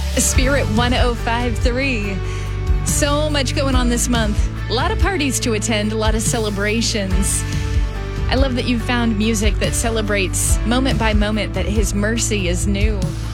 Spirit 105.3. So much going on this month. A lot of parties to attend, a lot of celebrations. I love that you found music that celebrates moment by moment that His mercy is new.